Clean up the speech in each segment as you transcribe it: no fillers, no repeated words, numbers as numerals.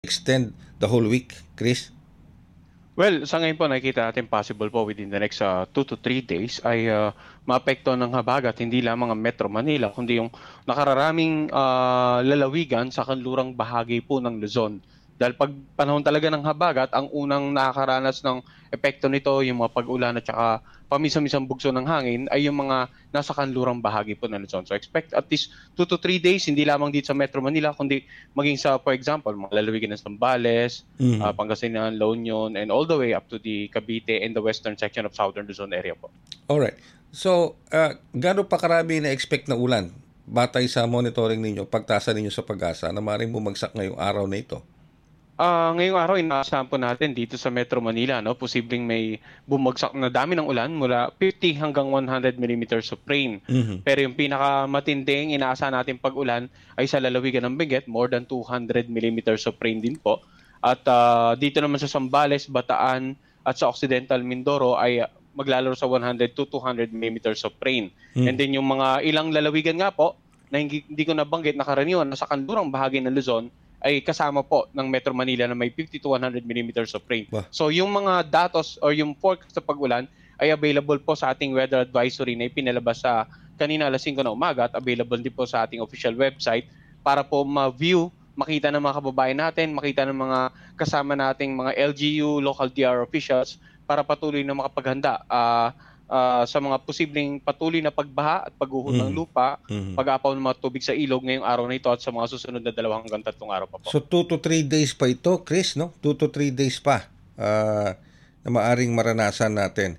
extend the whole week, Chris? Well, sa ngayon po nakikita natin possible po within the next 2 to 3 days ay maapekto ng habagat hindi lamang ang Metro Manila kundi yung nakararaming lalawigan sa kanlurang bahagi po ng Luzon. Dahil pag panahon talaga ng habagat, ang unang nakakaranas ng epekto nito, yung mga pag-ulan at saka pamisa-misang bugso ng hangin ay yung mga nasa kanlurang bahagi po ng Luzon. So expect at least 2 to 3 days, hindi lamang dito sa Metro Manila kundi maging sa, for example, mga lalawigan ng Zambales, Pangasinan, La Union, and all the way up to the Cavite and the western section of Southern Luzon area po. Alright. So, gaano pa karami na-expect na ulan batay sa monitoring ninyo, pagtasa ninyo sa Pag-asa na maaaring bumagsak ngayong araw na ito? Ngayong araw, inaasahan po natin dito sa Metro Manila, no, posibleng may bumagsak na dami ng ulan mula 50 hanggang 100 millimeters of rain. Pero yung pinakamatinding inaasahan natin pag-ulan ay sa lalawigan ng Benguet, more than 200 millimeters of rain din po. At dito naman sa Zambales, Bataan at sa Occidental Mindoro ay maglalaro sa 100 to 200 millimeters of rain. And then yung mga ilang lalawigan nga po na hindi ko nabanggit na karaniwan na sa kanlurang bahagi ng Luzon ay kasama po ng Metro Manila na may 50 to 100 millimeters of rain. Bah. So yung mga datos or yung forecast sa pag-ulan ay available po sa ating weather advisory na ipinalabas sa kanina alas 5 na umaga at available din po sa ating official website para po ma-view, makita ng mga kababayan natin, makita ng mga kasama nating mga LGU, local DR officials para patuloy na makapaghanda sa mga posibleng patuloy na pagbaha at pagguho ng lupa, pag-apaw ng mga tubig sa ilog ngayong araw na ito at sa mga susunod na 2 hanggang 3 araw pa po. So 2 to 3 days pa ito, Chris, no? 2 to 3 days pa na maaring maranasan natin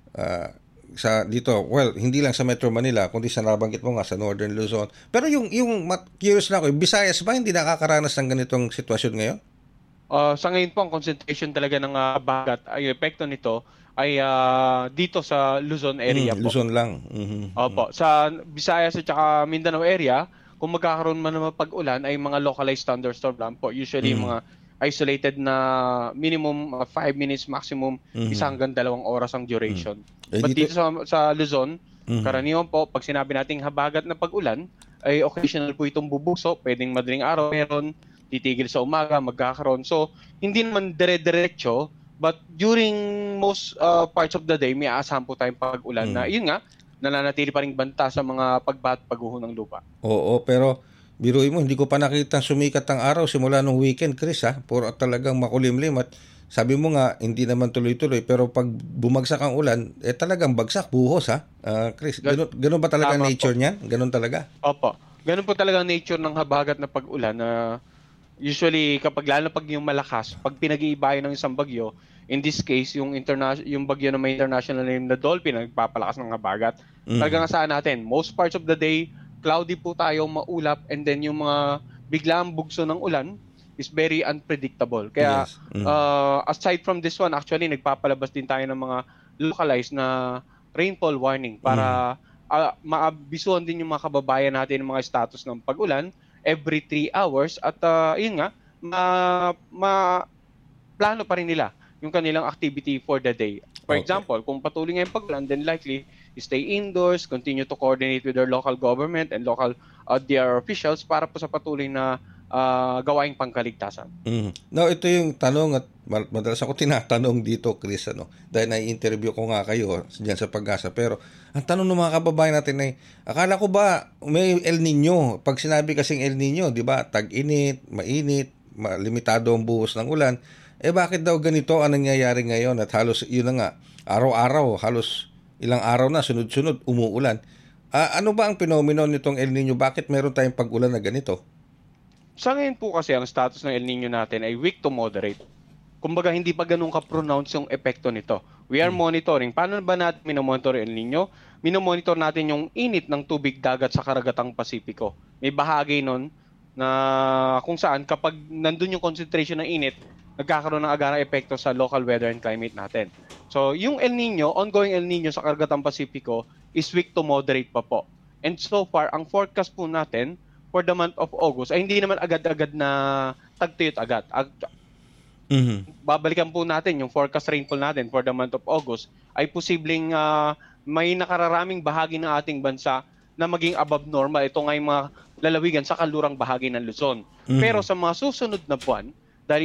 sa dito. Well, hindi lang sa Metro Manila, kundi sa nabanggit mo nga sa Northern Luzon. Pero yung curious na ako, Visayas ba hindi nakakaranas ng ganitong sitwasyon ngayon? Sa ngayon po, ang concentration talaga ng bagat, ay epekto nito ay dito sa Luzon area po. Luzon lang. Opo. Sa Visayas at saka Mindanao area, kung magkakaroon man ng pag-ulan ay mga localized thunderstorm lang po. Usually mga isolated na minimum 5 minutes, maximum 1 hanggang 2 oras ang duration. But dito sa Luzon, karaniwan po, pag sinabi nating habagat na pag-ulan, ay occasional po itong bubugso, pwedeng madaling araw, meron, titigil sa umaga, magkakaroon. So, hindi naman dire-diretso, but during most parts of the day, may aasahan po tayong pag-ulan na, yun nga, nananatili pa rin banta sa mga pagbaha at pagguho ng lupa. Oo, pero biruin mo, hindi ko pa nakita sumikat ang araw simula nung weekend, Chris, ha? Puro talagang makulimlim at sabi mo nga, hindi naman tuloy-tuloy, pero pag bumagsak ang ulan, talagang bagsak, buhos, ha? Chris, ganun ba talaga nature niyan? Ganun talaga? Opo. Ganun po talaga nature ng habagat na pag-ulan na usually kapag lalo pag yung malakas, pag pinag-iibayan ng isang bagyo, in this case, yung bagyo na may international name na Dolphin, nagpapalakas ng habagat. Talagang saan natin, most parts of the day, cloudy po tayo, maulap, and then yung mga biglang bugso ng ulan is very unpredictable. Kaya aside from this one, actually, nagpapalabas din tayo ng mga localized na rainfall warning para maabisuhan din yung mga kababayan natin ng mga status ng pag-ulan every 3 hours at yun nga, plano pa rin nila yung kanilang activity for the day. For example, kung patuloy ngayong pag-ulan, then likely stay indoors, continue to coordinate with their local government and local DR officials para po sa patuloy na gawaing pangkaligtasan. Now, ito yung tanong at madalas ako tinatanong dito, Chris, dahil na-interview ko nga kayo diyan sa Pag-asa. Pero ang tanong ng mga kababayan natin ay, akala ko ba may El Nino? Pag sinabi kasing El Nino, di ba, tag-init, mainit, limitado ang buhos ng ulan. Bakit daw ganito ang nangyayari ngayon at halos, yun na nga, araw-araw, halos ilang araw na, sunod-sunod, umuulan. Ano ba ang phenomenon nitong El Nino? Bakit meron tayong pag-ulan na ganito? Sa ngayon po kasi, ang status ng El Nino natin ay weak to moderate. Kumbaga, hindi pa ganun ka-pronounce yung epekto nito. We are monitoring. Paano ba natin minomonitor El Nino? Minomonitor natin yung init ng tubig dagat sa karagatang Pasipiko. May bahagi nun na kung saan kapag nandun yung concentration ng init, nagkakaroon ng agarang epekto sa local weather and climate natin. So, yung El Nino, ongoing El Nino sa karagatang Pasipiko is weak to moderate pa po. And so far, ang forecast po natin for the month of August ay hindi naman agad-agad na tagtuyot agad. Babalikan po natin yung forecast rainfall natin for the month of August ay posibleng may nakararaming bahagi ng ating bansa na maging above normal. Ito nga yung mga lalawigan sa kanlurang bahagi ng Luzon. Pero sa mga susunod na buwan,